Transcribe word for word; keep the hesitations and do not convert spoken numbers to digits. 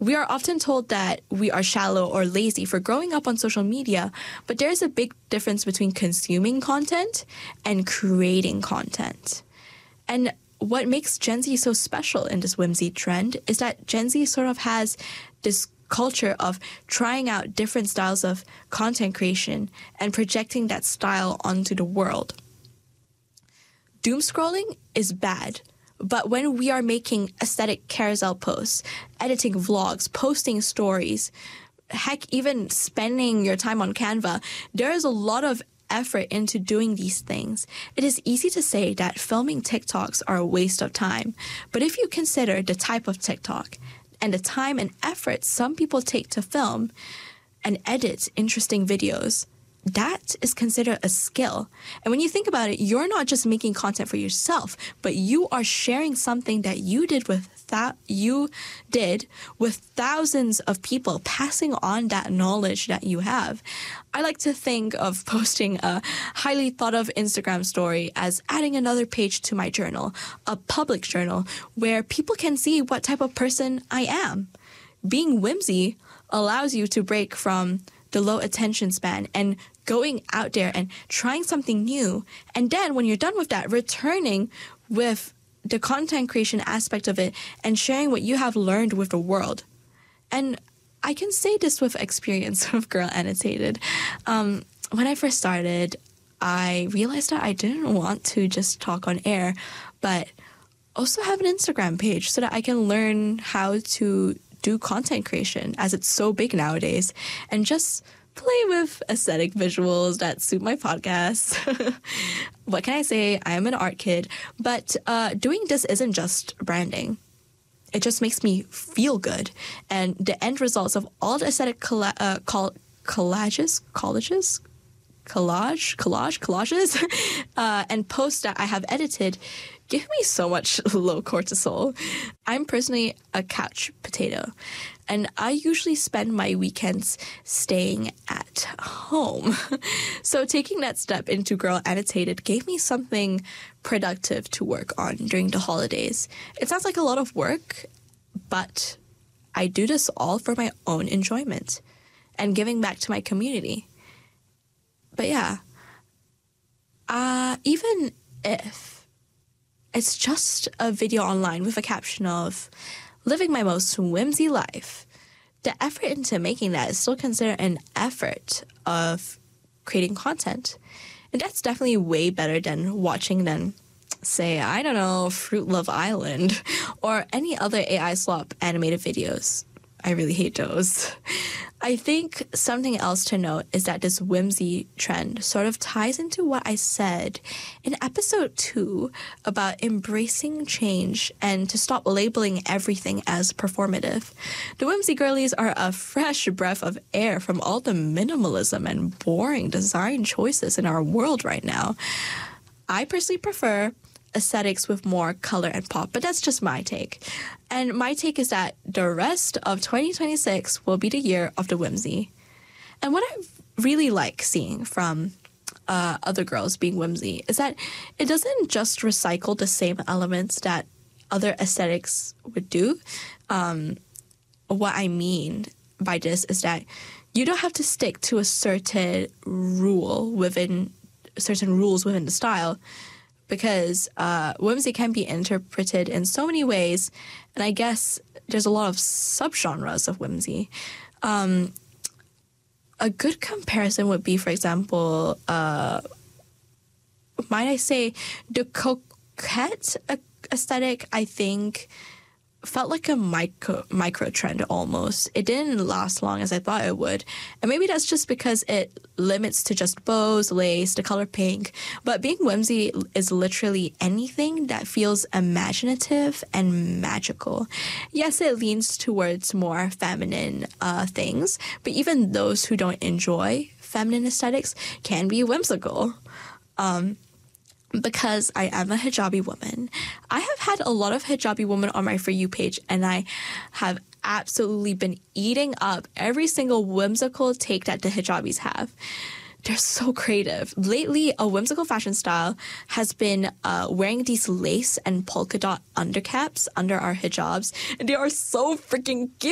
We are often told that we are shallow or lazy for growing up on social media, but there is a big difference between consuming content and creating content. And what makes Gen Z so special in this whimsy trend is that Gen Z sort of has this culture of trying out different styles of content creation and projecting that style onto the world. Doom scrolling is bad, but when we are making aesthetic carousel posts, editing vlogs, posting stories, heck, even spending your time on Canva, there is a lot of effort into doing these things. It is easy to say that filming TikToks are a waste of time, but if you consider the type of TikTok and the time and effort some people take to film and edit interesting videos, that is considered a skill. And when you think about it, you're not just making content for yourself, but you are sharing something that you did with that you did with thousands of people, passing on that knowledge that you have. I like to think of posting a highly thought of Instagram story as adding another page to my journal, a public journal where people can see what type of person I am. Being whimsy allows you to break from the low attention span and going out there and trying something new. And then when you're done with that, returning with the content creation aspect of it and sharing what you have learned with the world. And I can say this with experience with Girl Annotated. Um, when I first started, I realized that I didn't want to just talk on air, but also have an Instagram page so that I can learn how to do content creation, as it's so big nowadays, and just play with aesthetic visuals that suit my podcast. What can I say? I am an art kid, but uh, doing this isn't just branding. It just makes me feel good. And the end results of all the aesthetic colla- uh, coll- collages, collages, collage, collage, collages, uh, and posts that I have edited give me so much low cortisol. I'm personally a couch potato, and I usually spend my weekends staying at home. So taking that step into Girl Annotated gave me something productive to work on during the holidays. It sounds like a lot of work, but I do this all for my own enjoyment and giving back to my community. But yeah, uh, even if it's just a video online with a caption of living my most whimsy life, the effort into making that is still considered an effort of creating content. And that's definitely way better than watching than, say, I don't know, Fruit Love Island or any other A I slop animated videos. I really hate those. I think something else to note is that this whimsy trend sort of ties into what I said in episode two about embracing change and to stop labeling everything as performative. The whimsy girlies are a fresh breath of air from all the minimalism and boring design choices in our world right now. I personally prefer aesthetics with more color and pop, but that's just my take. And my take is that the rest of twenty twenty-six will be the year of the whimsy. And what I really like seeing from uh, other girls being whimsy is that it doesn't just recycle the same elements that other aesthetics would do. Um, what I mean by this is that you don't have to stick to a certain rule within certain rules within the style, because uh, whimsy can be interpreted in so many ways, and I guess there's a lot of subgenres of whimsy. Um, a good comparison would be, for example, uh, might I say, the coquette aesthetic, I think, felt like a micro micro trend almost. It didn't last long as I thought it would. And maybe that's just because it limits to just bows, lace, the color pink. But being whimsy is literally anything that feels imaginative and magical. Yes, it leans towards more feminine uh, things, but even those who don't enjoy feminine aesthetics can be whimsical. Um, Because I am a hijabi woman, I have had a lot of hijabi women on my For You page, and I have absolutely been eating up every single whimsical take that the hijabis have. They're so creative. Lately, a whimsical fashion style has been uh, wearing these lace and polka dot undercaps under our hijabs, and they are so freaking cute.